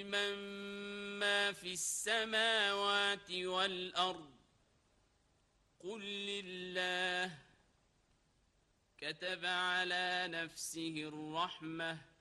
لمن ما في السماوات والأرض قل لله كتب على نفسه الرحمة